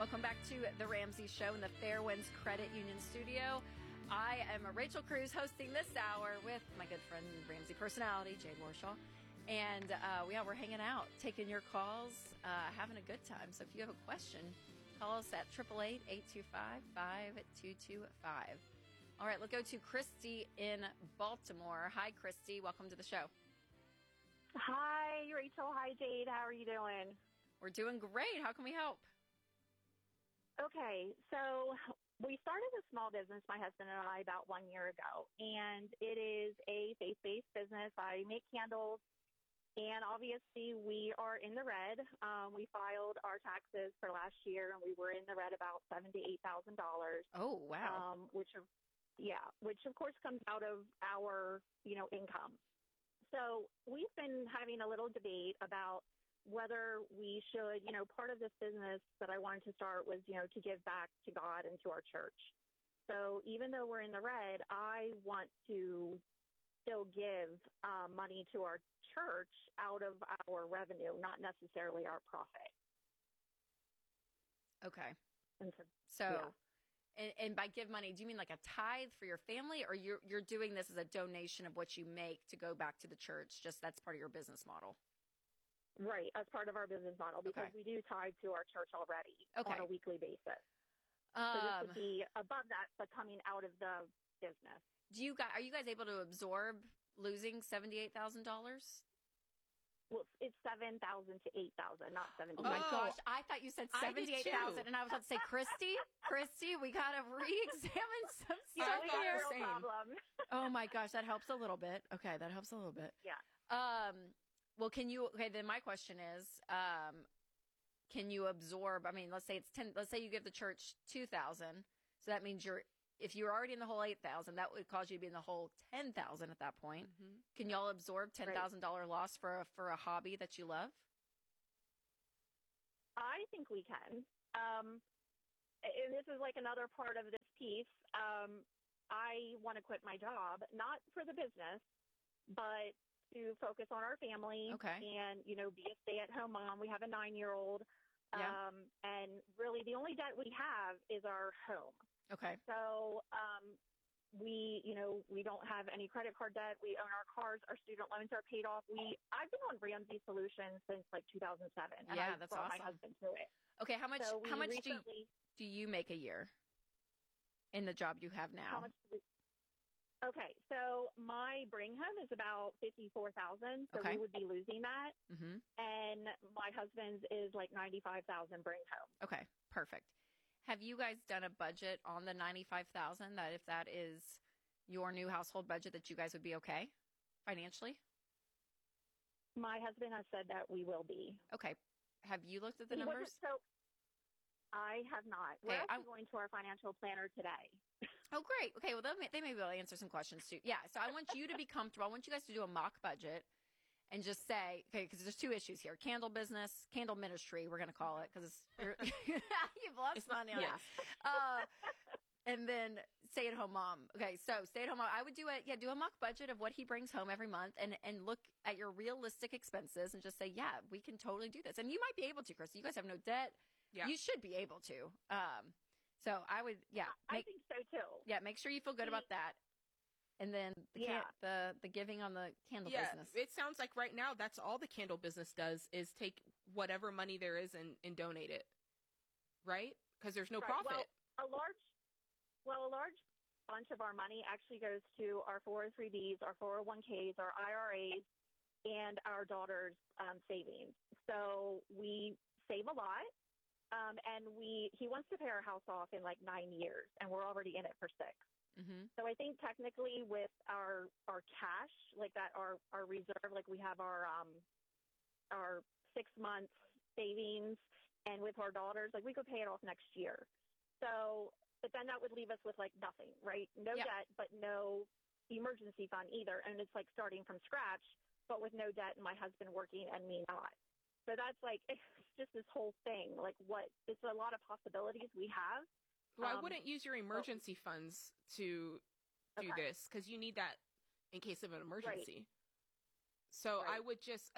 Welcome back to The Ramsey Show in the Fairwinds Credit Union studio. I am Rachel Cruz hosting this hour with my good friend, Ramsey personality, Jade Warshaw. And we're hanging out, taking your calls, having a good time. So if you have a question, call us at 888-825-5225. All right, let's go to Christy in Baltimore. Hi, Christy. Welcome to the show. Hi, Rachel. Hi, Jade. How are you doing? We're doing great. How can we help? Okay, so we started a small business, my husband and I, about 1 year ago, and it is a faith-based business. I make candles, and obviously we are in the red. We filed our taxes for last year, and we were in the red about $78,000. Oh, wow. Which of course comes out of our, income. So we've been having a little debate about whether we should, part of this business that I wanted to start was, to give back to God and to our church. So even though we're in the red, I want to still give money to our church out of our revenue, not necessarily our profit. Okay. Yeah. And by give money, do you mean like a tithe for your family, or you're doing this as a donation of what you make to go back to the church? Just that's part of your business model. Right, as part of our business model, because we do tithe to our church already on a weekly basis. So this would be above that, but coming out of the business. Are you guys able to absorb losing $78,000? Well, it's 7,000 to 8,000, not 70. Oh my gosh! I thought you said 78,000, and I was about to say, Christy, we gotta re-examine some stuff here. No problem. Oh my gosh, that helps a little bit. Okay, that helps a little bit. Yeah. Well, then my question is, can you absorb, let's say it's 10, let's say you give the church 2,000. So that means if you're already in the whole 8,000, that would cause you to be in the whole 10,000 at that point. Mm-hmm. Can y'all absorb $10,000 loss for a hobby that you love? I think we can. And this is like another part of this piece. I want to quit my job, not for the business, but to focus on our family and, be a stay-at-home mom. We have a 9-year-old. And really the only debt we have is our home. Okay. So we don't have any credit card debt. We own our cars. Our student loans are paid off. I've been on Ramsey Solutions since like 2007. And yeah, that's awesome. My husband through it. Okay, how much do you make a year in the job you have now? How much Okay, so my bring home is about $54,000, so we would be losing that. Mm-hmm. And my husband's is like $95,000 bring home. Okay, perfect. Have you guys done a budget on the $95,000? That if that is your new household budget, that you guys would be okay financially? My husband has said that we will be. Okay. Have you looked at the numbers? So I have not. We're actually going to our financial planner today. Oh, great. Okay, well, they may be able to answer some questions, too. Yeah, so I want you to be comfortable. I want you guys to do a mock budget and just say, okay, because there's two issues here. Candle business, candle ministry, we're going to call it, because you've lost money on it. And then stay-at-home mom. Okay, so stay-at-home mom. I would do a mock budget of what he brings home every month and look at your realistic expenses and just say, yeah, we can totally do this. And you might be able to, Chris. You guys have no debt. Yeah. You should be able to. So I would, I think so too. Yeah, make sure you feel good about that. And then the giving on the candle business. It sounds like right now that's all the candle business does is take whatever money there is and donate it, right? Because there's no profit. Well, a large bunch of our money actually goes to our 403Bs, our 401Ks, our IRAs, and our daughter's savings. So we save a lot. And he wants to pay our house off in like 9 years, and we're already in it for 6. Mm-hmm. So I think technically with our cash, like that, our reserve, like we have our 6 months savings, and with our daughters, like we could pay it off next year. So, but then that would leave us with like nothing, right? No debt, but no emergency fund either. And it's like starting from scratch, but with no debt and my husband working and me not. So that's like, it's just this whole thing. Like it's a lot of possibilities we have. Well, I wouldn't use your emergency funds to do this because you need that in case of an emergency. Right. So I would just,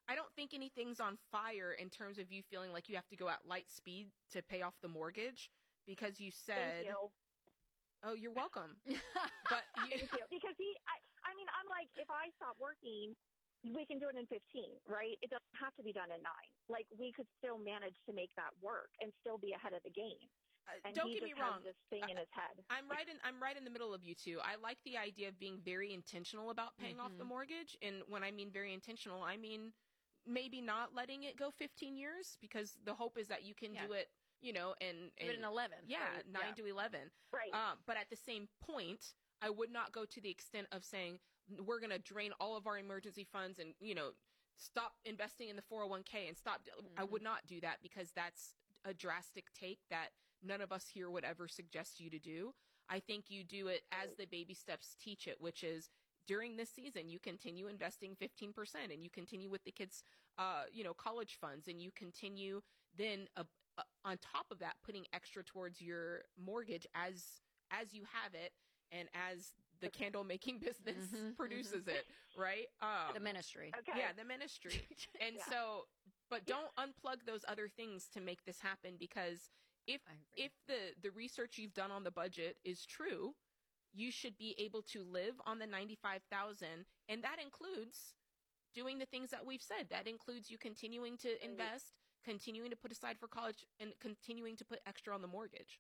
I don't think anything's on fire in terms of you feeling like you have to go at light speed to pay off the mortgage because you said, Thank you. "Oh, you're welcome." But Thank you. Because I mean, I'm like, if I stop working, we can do it in 15, right? It doesn't have to be done in 9. Like, we could still manage to make that work and still be ahead of the game. And don't he get just me wrong. has this thing in his head. I'm right in the middle of you two. I like the idea of being very intentional about paying off the mortgage. And when I mean very intentional, I mean maybe not letting it go 15 years because the hope is that you can do it, you know, and Do it in 11. yeah, right? 9 to 11. Right. But at the same point, I would not go to the extent of saying we're going to drain all of our emergency funds and, you know, stop investing in the 401k and stop. I would not do that because that's a drastic take that none of us here would ever suggest you to do. I think you do it as the baby steps teach it, which is during this season, you continue investing 15% and you continue with the kids, you know, college funds, and you continue then on top of that, putting extra towards your mortgage as you have it and as the candle making business produces it, right? The ministry. Okay. Yeah, the ministry. And Yeah. so, but don't unplug those other things to make this happen, because I agree. if the research you've done on the budget is true, you should be able to live on the $95,000, and that includes doing the things that we've said. That includes you continuing to invest, continuing to put aside for college, and continuing to put extra on the mortgage.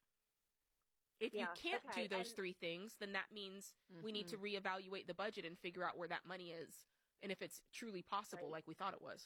If you can't do those 3 things, then that means we need to reevaluate the budget and figure out where that money is, and if it's truly possible, like we thought it was.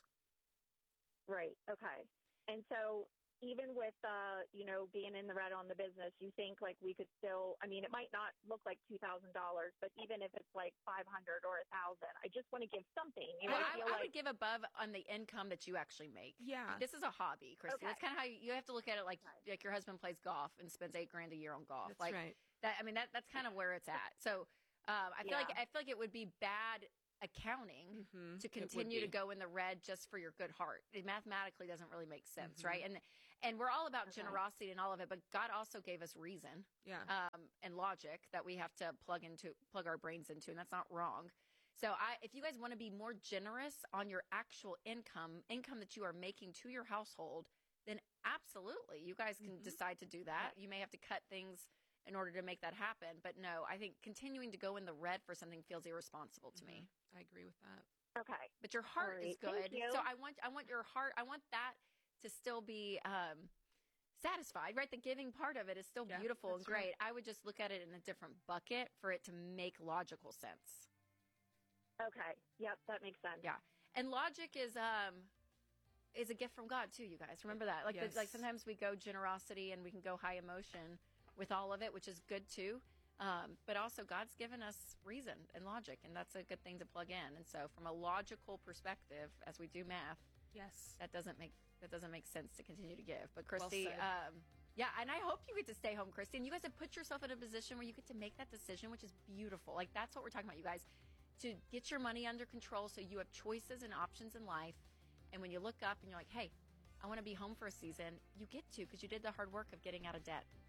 Right. Okay. And so even with, you know, being in the red on the business, you think like we could still, I mean, it might not look like $2,000, but even if it's like 500 or 1,000, I just want to give something. You know, I would give above on the income that you actually make. Yeah. This is a hobby, Christy. Okay. That's kind of how you have to look at it. Like your husband plays golf and spends $8,000 a year on golf. That's like right. that. I mean, that's kind of where it's at. So I feel like it would be bad accounting to continue to go in the red just for your good heart. It mathematically doesn't really make sense, right? And we're all about generosity and all of it, but God also gave us reason, and logic that we have to plug our brains into, and that's not wrong. So if you guys want to be more generous on your actual income that you are making to your household, then absolutely, you guys can decide to do that. You may have to cut things in order to make that happen, but no, I think continuing to go in the red for something feels irresponsible to me. I agree with that. Okay. But your heart is good. Thank you. So I want your heart, I want that to still be satisfied, right? The giving part of it is still beautiful and great. Right. I would just look at it in a different bucket for it to make logical sense. Okay. Yep. That makes sense. Yeah. And logic is a gift from God too, you guys. Remember that. Like like sometimes we go generosity and we can go high emotion with all of it, which is good too. But also God's given us reason and logic, and that's a good thing to plug in. And so from a logical perspective, as we do math, that doesn't make sense to continue to give. But Christy, yeah, and I hope you get to stay home, Christy. And you guys have put yourself in a position where you get to make that decision, which is beautiful. Like that's what we're talking about, you guys. To get your money under control so you have choices and options in life. And when you look up and you're like, hey, I want to be home for a season, you get to, because you did the hard work of getting out of debt.